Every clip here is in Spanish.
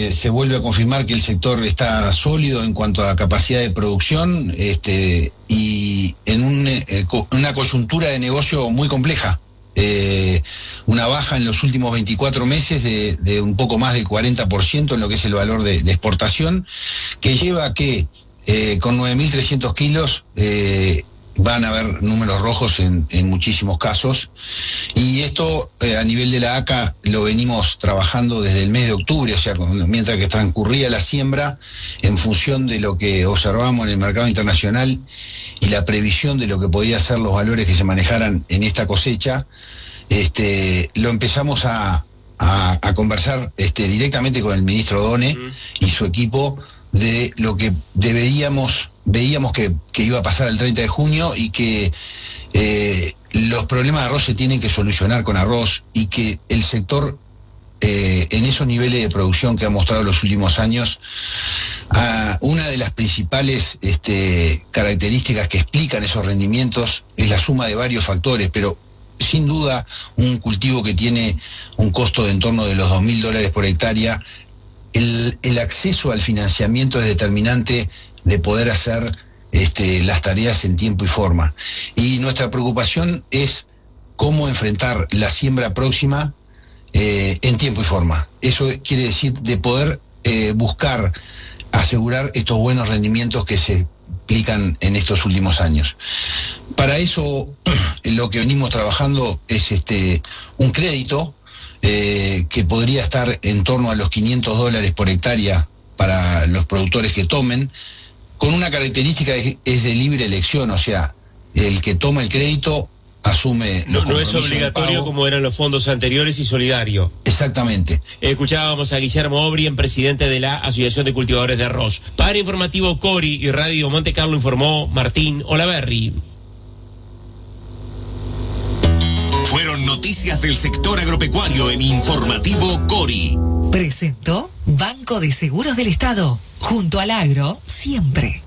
se vuelve a confirmar que el sector está sólido en cuanto a capacidad de producción, y en una coyuntura de negocio muy compleja. Una baja en los últimos 24 meses de un poco más del 40% en lo que es el valor de exportación, que lleva a que con 9.300 kilos van a haber números rojos en muchísimos casos, y esto a nivel de la ACA lo venimos trabajando desde el mes de octubre, o sea, mientras que transcurría la siembra, en función de lo que observamos en el mercado internacional y la previsión de lo que podía ser los valores que se manejaran en esta cosecha, lo empezamos a conversar directamente con el ministro Done y su equipo de lo que veíamos que iba a pasar el 30 de junio y que los problemas de arroz se tienen que solucionar con arroz, y que el sector en esos niveles de producción que ha mostrado los últimos años, una de las principales características que explican esos rendimientos es la suma de varios factores, pero sin duda un cultivo que tiene un costo de en torno de los $2.000 por hectárea, el acceso al financiamiento es determinante de poder hacer las tareas en tiempo y forma. Y nuestra preocupación es cómo enfrentar la siembra próxima en tiempo y forma. Eso quiere decir de poder buscar asegurar estos buenos rendimientos que se explican en estos últimos años. Para eso lo que venimos trabajando es un crédito que podría estar en torno a los $500 por hectárea para los productores que tomen, con una característica es de libre elección, o sea, el que toma el crédito asume los no es obligatorio como eran los fondos anteriores y solidario. Exactamente. Escuchábamos a Guillermo Obrien, presidente de la Asociación de Cultivadores de Arroz. Para Informativo Cori y Radio Monte Carlo informó Martín Olaverri. Fueron noticias del sector agropecuario en Informativo Cori. Presentó Banco de Seguros del Estado. Junto al agro, siempre.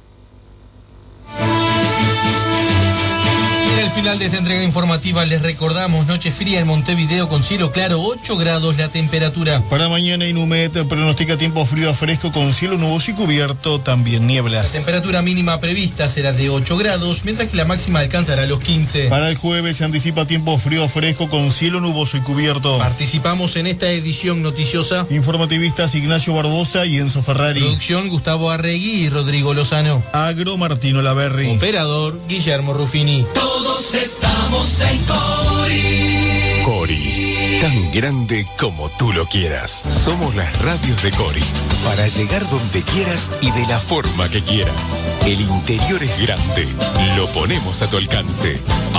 Al final de esta entrega informativa les recordamos noche fría en Montevideo con cielo claro, 8 grados la temperatura. Para mañana Inumet pronostica tiempo frío a fresco con cielo nuboso y cubierto, también nieblas. La temperatura mínima prevista será de 8 grados, mientras que la máxima alcanzará los 15. Para el jueves se anticipa tiempo frío a fresco con cielo nuboso y cubierto. Participamos en esta edición noticiosa informativistas Ignacio Barbosa y Enzo Ferrari. Producción Gustavo Arregui y Rodrigo Lozano. Agro Martín Olaverri. Operador Guillermo Ruffini. Todos estamos en Cori. Cori, tan grande como tú lo quieras. Somos las radios de Cori, para llegar donde quieras y de la forma que quieras. El interior es grande, lo ponemos a tu alcance.